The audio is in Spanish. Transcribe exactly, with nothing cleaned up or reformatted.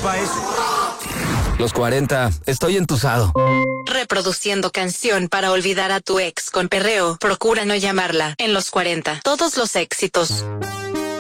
culpa eso. Los cuarenta, estoy entusado. Reproduciendo canción para olvidar a tu ex con perreo. Procura no llamarla. En los cuarenta, todos los éxitos.